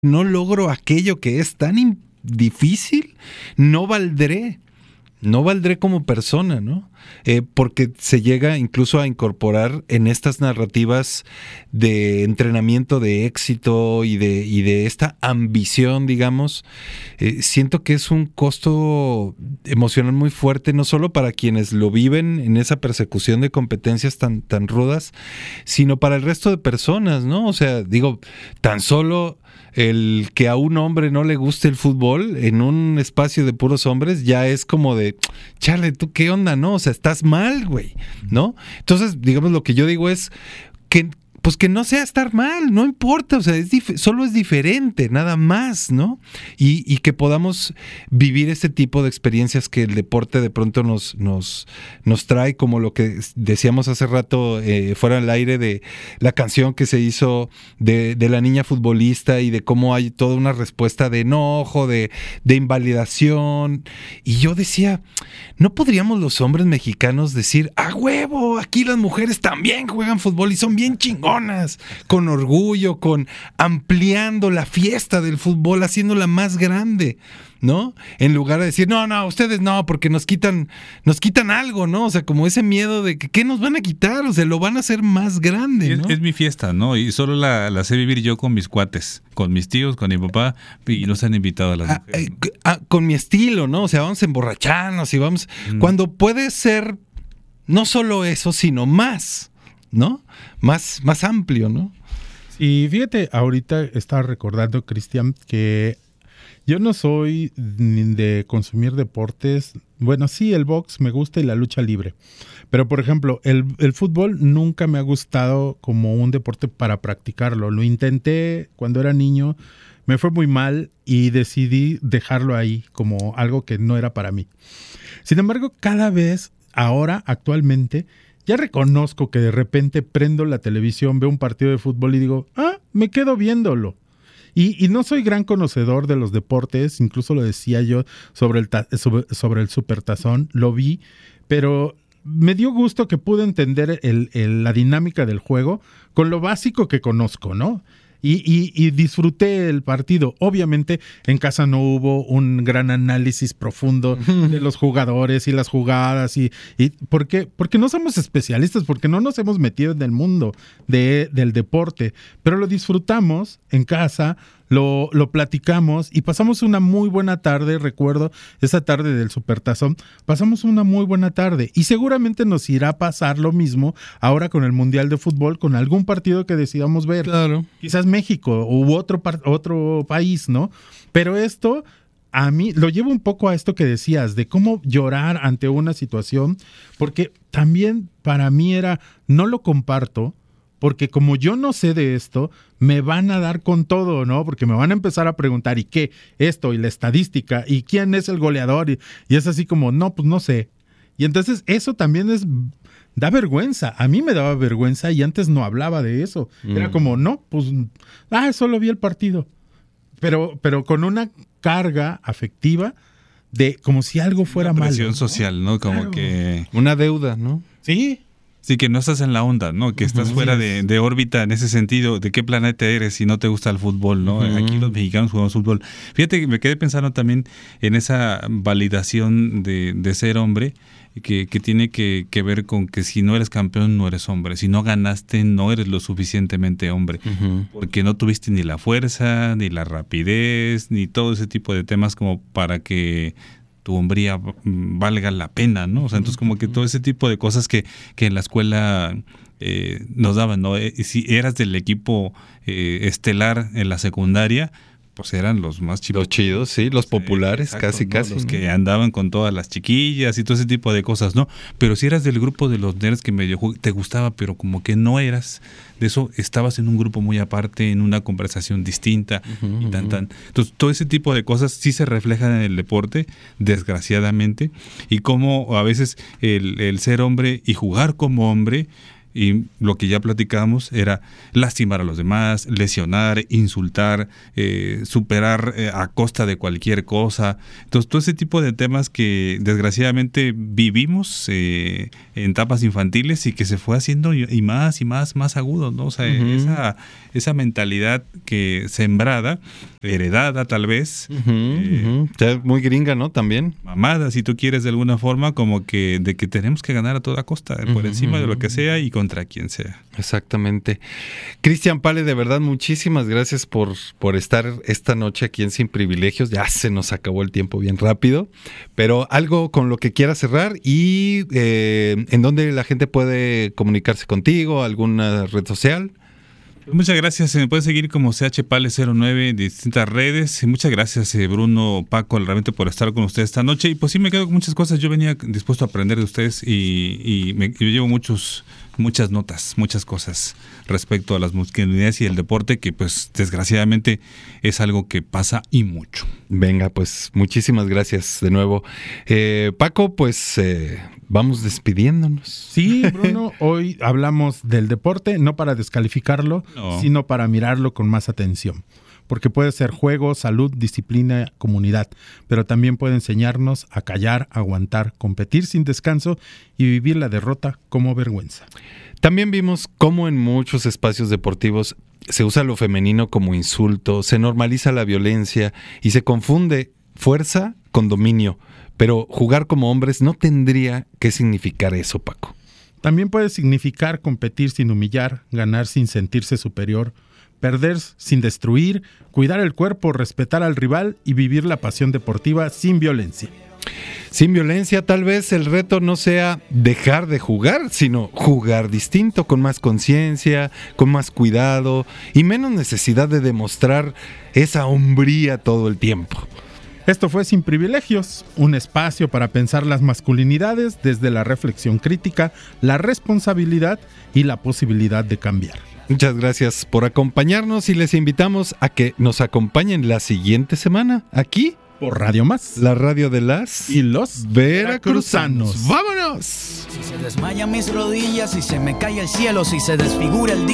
no logro aquello que es tan difícil, no valdré como persona, ¿no? Porque se llega incluso a incorporar en estas narrativas de entrenamiento de éxito y de esta ambición, digamos, siento que es un costo emocional muy fuerte, no solo para quienes lo viven en esa persecución de competencias tan rudas, sino para el resto de personas, ¿no? O sea, digo, tan solo el que a un hombre no le guste el fútbol en un espacio de puros hombres ya es como de, chale, ¿tú qué onda, no? O sea, estás mal, güey, ¿no? Entonces, digamos, lo que yo digo es que pues que no sea estar mal, no importa, o sea, solo es diferente, nada más, ¿no? Y que podamos vivir este tipo de experiencias que el deporte de pronto nos trae, como lo que decíamos hace rato fuera del aire de la canción que se hizo de la niña futbolista y de cómo hay toda una respuesta de enojo, de invalidación. Y yo decía, ¿no podríamos los hombres mexicanos decir, ¡a huevo! Aquí las mujeres también juegan fútbol y son bien chingonas, con orgullo, con ampliando la fiesta del fútbol, haciéndola más grande, ¿no? En lugar de decir, no, ustedes no, porque nos quitan algo, ¿no? O sea, como ese miedo de que ¿qué nos van a quitar? O sea, lo van a hacer más grande, ¿no? Es mi fiesta, ¿no? Y solo la sé vivir yo con mis cuates, con mis tíos, con mi papá, y nos han invitado a las mujeres, ¿no? Con mi estilo, ¿no? O sea, vamos a emborracharnos y vamos... Cuando puede ser no solo eso, sino más, ¿no? Más amplio, ¿no? Y fíjate, ahorita estaba recordando, Cristian, que yo no soy de consumir deportes. Bueno, sí, el box me gusta y la lucha libre. Pero, por ejemplo, el fútbol nunca me ha gustado como un deporte para practicarlo. Lo intenté cuando era niño, me fue muy mal y decidí dejarlo ahí como algo que no era para mí. Sin embargo, cada vez, ahora, actualmente, ya reconozco que de repente prendo la televisión, veo un partido de fútbol y digo, me quedo viéndolo. Y no soy gran conocedor de los deportes, incluso lo decía yo sobre el Supertazón, lo vi, pero me dio gusto que pude entender la dinámica del juego con lo básico que conozco, ¿no? Y disfruté el partido. Obviamente en casa no hubo un gran análisis profundo de los jugadores y las jugadas y porque no somos especialistas, porque no nos hemos metido en el mundo del deporte, pero lo disfrutamos en casa, lo platicamos y pasamos una muy buena tarde. Recuerdo esa tarde del Supertazón, pasamos una muy buena tarde y seguramente nos irá a pasar lo mismo ahora con el Mundial de Fútbol, con algún partido que decidamos ver. Claro. Quizás México u otro país, ¿no? Pero esto a mí lo llevo un poco a esto que decías, de cómo llorar ante una situación, porque también para mí no lo comparto, porque como yo no sé de esto, me van a dar con todo, ¿no? Porque me van a empezar a preguntar, ¿y qué? Esto, y la estadística, ¿y quién es el goleador? Y es así como, no, pues no sé. Y entonces eso también da vergüenza. A mí me daba vergüenza y antes no hablaba de eso. Era como, no, pues, solo vi el partido. Pero con una carga afectiva de como si algo fuera malo. Una presión social, ¿no? Como claro. Que... Una deuda, ¿no? Sí. Sí, que no estás en la onda, ¿no? Que estás fuera de órbita en ese sentido. ¿De qué planeta eres si no te gusta el fútbol, no? Aquí los mexicanos jugamos fútbol. Fíjate que me quedé pensando también en esa validación de ser hombre, que tiene que ver con que si no eres campeón, no eres hombre. Si no ganaste, no eres lo suficientemente hombre. Porque no tuviste ni la fuerza, ni la rapidez, ni todo ese tipo de temas como para que tu hombría valga la pena, ¿no? O sea, entonces como que todo ese tipo de cosas que en la escuela nos daban, ¿no? Si eras del equipo estelar en la secundaria, pues eran los más chidos. Los chidos, sí, los populares, exacto, casi. Los que andaban con todas las chiquillas y todo ese tipo de cosas, ¿no? Pero si eras del grupo de los nerds que medio te gustaba, pero como que no eras de eso, estabas en un grupo muy aparte, en una conversación distinta y tan. Entonces, todo ese tipo de cosas sí se reflejan en el deporte, desgraciadamente, y cómo a veces el ser hombre y jugar como hombre Y lo que ya platicamos era lastimar a los demás, lesionar, insultar, superar a costa de cualquier cosa. Entonces, todo ese tipo de temas que desgraciadamente vivimos en etapas infantiles y que se fue haciendo y más agudo, ¿no? O sea, esa mentalidad que sembrada, heredada tal vez, muy gringa, ¿no? También. Mamada, si tú quieres, de alguna forma, como que de que tenemos que ganar a toda costa, por encima de lo que sea y contra quien sea. Exactamente. Cristian Pale, de verdad, muchísimas gracias por estar esta noche aquí en Sin Privilegios. Ya se nos acabó el tiempo bien rápido, pero algo con lo que quieras cerrar y en dónde la gente puede comunicarse contigo, alguna red social. Muchas gracias, me pueden seguir como CHPale09 en distintas redes. Muchas gracias, Bruno, Paco, realmente por estar con ustedes esta noche. Y pues sí, me quedo con muchas cosas. Yo venía dispuesto a aprender de ustedes y yo llevo muchas notas, muchas cosas respecto a las masculinidades y el deporte, que pues desgraciadamente es algo que pasa y mucho. Venga, pues muchísimas gracias de nuevo. Paco, pues vamos despidiéndonos. Sí, Bruno, hoy hablamos del deporte, no para descalificarlo, sino para mirarlo con más atención. Porque puede ser juego, salud, disciplina, comunidad, pero también puede enseñarnos a callar, aguantar, competir sin descanso y vivir la derrota como vergüenza. También vimos cómo en muchos espacios deportivos se usa lo femenino como insulto, se normaliza la violencia y se confunde fuerza con dominio. Pero jugar como hombres no tendría que significar eso, Paco. También puede significar competir sin humillar, ganar sin sentirse superior, perder sin destruir, cuidar el cuerpo, respetar al rival y vivir la pasión deportiva sin violencia. Sin violencia, tal vez el reto no sea dejar de jugar, sino jugar distinto, con más conciencia, con más cuidado y menos necesidad de demostrar esa hombría todo el tiempo. Esto fue Sin Privilegios, un espacio para pensar las masculinidades desde la reflexión crítica, la responsabilidad y la posibilidad de cambiar. Muchas gracias por acompañarnos y les invitamos a que nos acompañen la siguiente semana aquí por Radio Más, la radio de las y los veracruzanos. ¡Vámonos! Si se desmayan mis rodillas, si se me cae el cielo, si se desfigura el día.